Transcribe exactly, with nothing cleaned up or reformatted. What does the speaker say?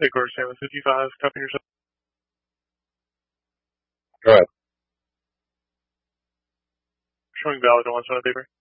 Acorn seven fifty-five, copy yourself. Go ahead. Showing valid on one side of paper.